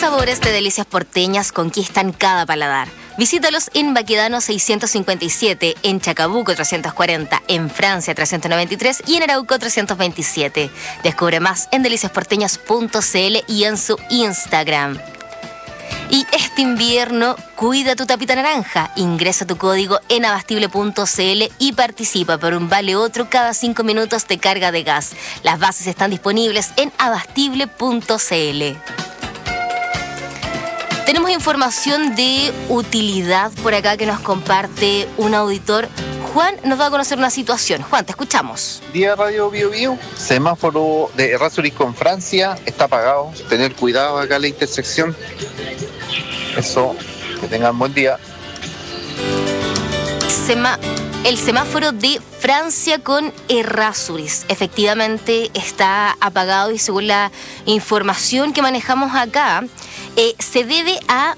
sabores de delicias porteñas conquistan cada paladar. Visítalos en Baquedano 657, en Chacabuco 340, en Francia 393 y en Arauco 327. Descubre más en deliciasporteñas.cl y en su Instagram. Y este invierno, cuida tu tapita naranja. Ingresa tu código en abastible.cl y participa por un vale otro cada 5 minutos de carga de gas. Las bases están disponibles en abastible.cl. Tenemos información de utilidad por acá que nos comparte un auditor. Juan nos va a conocer una situación. Juan, te escuchamos. Día Radio Bio Bio, semáforo de Errázuriz con Francia está apagado. Tener cuidado acá en la intersección. Eso, que tengan buen día. El semáforo de Francia con Errázuriz efectivamente está apagado y según la información que manejamos acá, se debe a